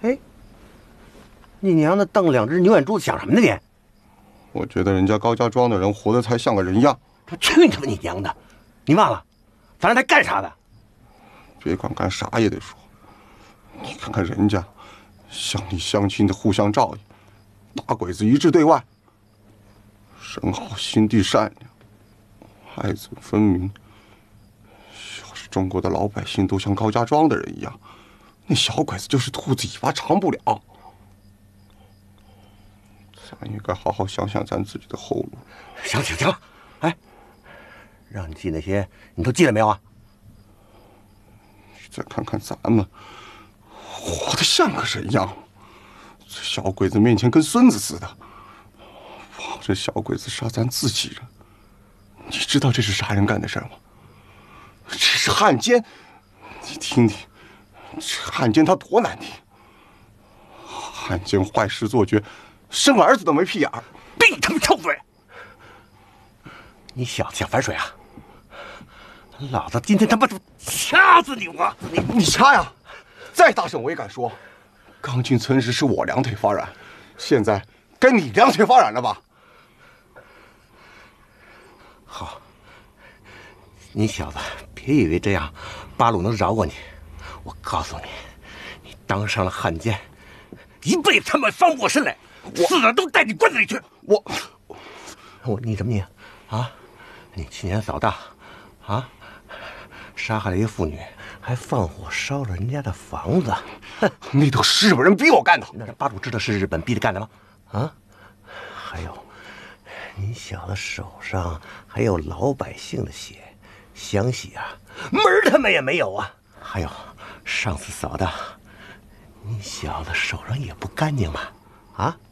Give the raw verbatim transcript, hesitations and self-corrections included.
哎，你娘的瞪两只牛眼珠子想什么呢你？ 我觉得人家高家庄的人活得才像个人样。 他去他妈你娘的！你忘了，咱是来干啥的？ 别管干啥也得说。你看看人家，乡里乡亲的互相照应，大鬼子一致对外，生好心地善良，爱憎分明。要是中国的老百姓都像高家庄的人一样，那小鬼子就是兔子尾巴长不了。咱应该好好想想咱自己的后路。 行行行，哎，让你记那些，你都记了没有啊？ 你再看看咱们，活得像个人样，在小鬼子面前跟孙子似的。望着小鬼子杀咱自己人，你知道这是啥人干的事吗？这是汉奸！你听听，这汉奸他多难听！汉奸坏事做绝，生儿子都没屁眼儿。 闭他妈臭嘴！你小子想反水啊？老子今天他妈就掐死你！我你你掐呀！再大声我也敢说。刚进村时是我两腿发软，现在该你两腿发软了吧？ 好，你小子别以为这样八路能饶过你。我告诉你，你当上了汉奸，一辈子他妈翻不过身来，死了都带你棺材里去。 我我你什么你啊？你亲年嫂大啊，杀害了一个妇女，还放火烧了人家的房子。哼， 那都是日本人逼我干的。 那八路知道是日本逼着干的吗？啊？还有，你小子手上还有老百姓的血，想洗啊，门儿他妈也没有啊！还有，上次扫荡，你小子手上也不干净嘛？啊？